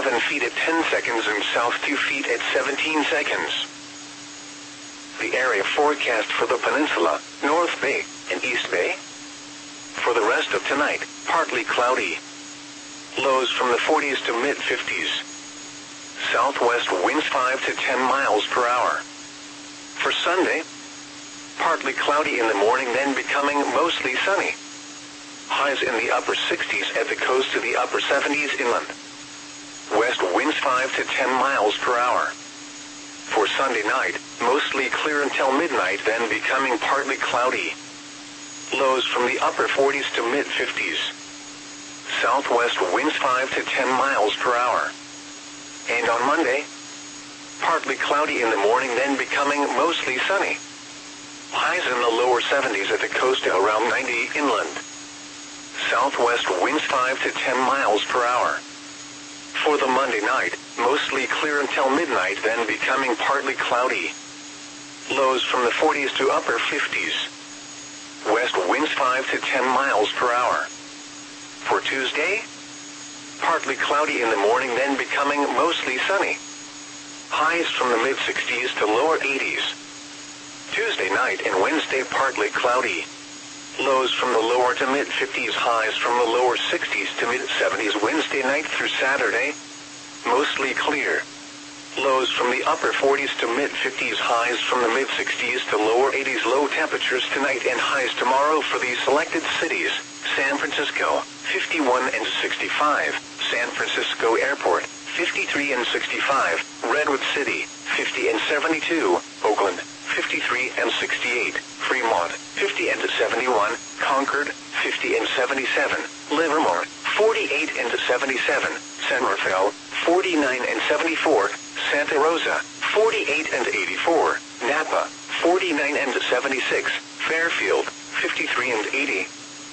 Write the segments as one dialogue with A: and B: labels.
A: 7 feet at 10 seconds and south 2 feet at 17 seconds. The area forecast for the peninsula, North Bay, and East Bay. For the rest of tonight, partly cloudy. Lows from the 40s to mid-50s. Southwest winds 5 to 10 miles per hour. For Sunday, partly cloudy in the morning, then becoming mostly sunny. Highs in the upper 60s at the coast to the upper 70s inland. West winds 5 to 10 miles per hour. For Sunday night, mostly clear until midnight, then becoming partly cloudy. Lows from the upper 40s to mid-50s. Southwest winds 5 to 10 miles per hour. And on Monday, partly cloudy in the morning, then becoming mostly sunny. Highs in the lower 70s at the coast to around 90 inland. Southwest winds 5 to 10 miles per hour. For the Monday night, mostly clear until midnight, then becoming partly cloudy. Lows from the 40s to upper 50s. West winds 5 to 10 miles per hour. For Tuesday, partly cloudy in the morning, then becoming mostly sunny. Highs from the mid-60s to lower 80s. Tuesday night and Wednesday partly cloudy. Lows from the lower to mid-50s, highs from the lower 60s to mid-70s Wednesday night through Saturday. Mostly clear. Lows from the upper 40s to mid-50s, highs from the mid-60s to lower 80s. Low temperatures tonight and highs tomorrow for these selected cities: San Francisco, 51 and 65, San Francisco Airport, 53 and 65, Redwood City, 50 and 72, Oakland, 53 and 68, Fremont, 50 and 71, Concord, 50 and 77, Livermore, 48 and 77, San Rafael, 49 and 74, Santa Rosa, 48 and 84, Napa, 49 and 76, Fairfield, 53 and 80.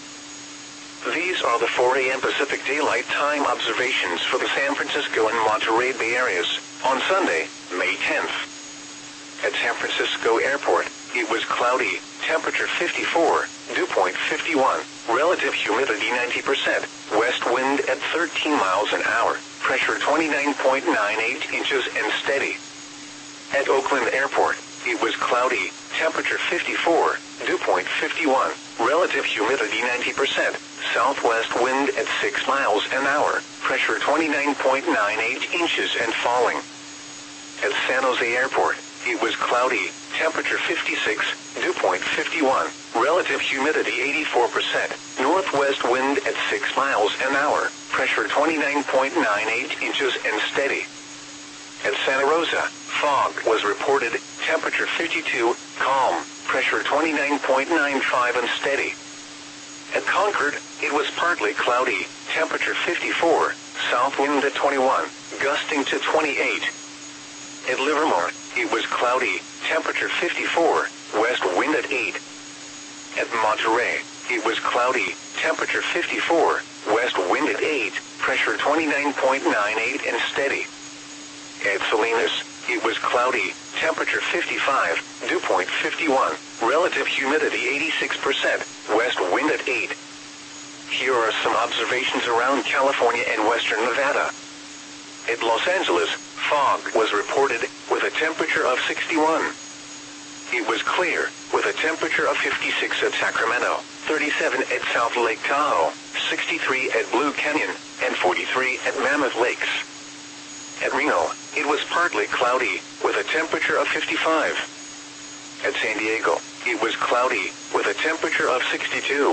A: These are the 4 a.m. Pacific Daylight Time observations for the San Francisco and Monterey Bay areas on Sunday, May 10th. At San Francisco Airport, it was cloudy, temperature 54, dew point 51, relative humidity 90%, west wind at 13 miles an hour, pressure 29.98 inches and steady. At Oakland Airport, it was cloudy, temperature 54, dew point 51, relative humidity 90%, southwest wind at 6 miles an hour, pressure 29.98 inches and falling. At San Jose Airport, it was cloudy, temperature 56, dew point 51, relative humidity 84%, northwest wind at 6 miles an hour, pressure 29.98 inches and steady. At Santa Rosa, fog was reported, temperature 52, calm, pressure 29.95 and steady. At Concord, it was partly cloudy, temperature 54, south wind at 21, gusting to 28. At Livermore, it was cloudy, temperature 54, west wind at 8. At Monterey, it was cloudy, temperature 54, west wind at 8, pressure 29.98 and steady. At Salinas, it was cloudy, temperature 55, dew point 51, relative humidity 86%, west wind at 8. Here are some observations around California and western Nevada. At Los Angeles, fog was reported, with a temperature of 61. It was clear, with a temperature of 56 at Sacramento, 37 at South Lake Tahoe, 63 at Blue Canyon, and 43 at Mammoth Lakes. At Reno, it was partly cloudy, with a temperature of 55. At San Diego, it was cloudy, with a temperature of 62.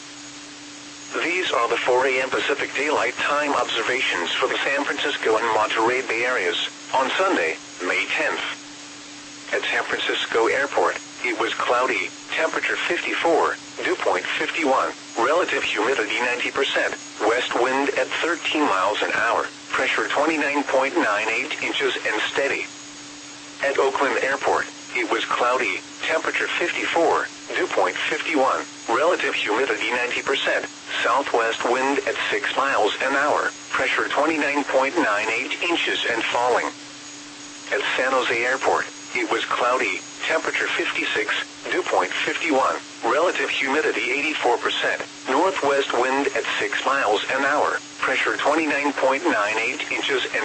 A: These are the 4 a.m. Pacific Daylight Time observations for the San Francisco and Monterey Bay areas on Sunday, May 10th. At San Francisco Airport, it was cloudy, temperature 54, dew point 51, relative humidity 90%, west wind at 13 miles an hour, pressure 29.98 inches and steady. At Oakland Airport, it was cloudy, temperature 54, dew point 51, relative humidity 90%, southwest wind at 6 miles an hour, pressure 29.98 inches and falling. At San Jose Airport, it was cloudy, temperature 56, dew point 51, relative humidity 84%, northwest wind at 6 miles an hour, pressure 29.98 inches and